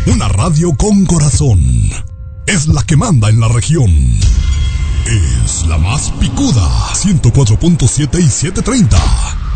Una radio con corazón. Es la que manda en la región. Es la más picuda. 104.7 y 730.